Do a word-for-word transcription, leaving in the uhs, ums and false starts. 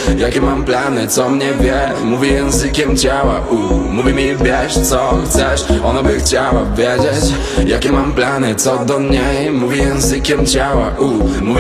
jakie mam plany, co mnie wie. Mówi językiem ciała, u, mówi mi wiesz co chcesz. Ona by chciała wiedzieć, jakie mam plany, co do niej. Mówi językiem ciała, u, mówi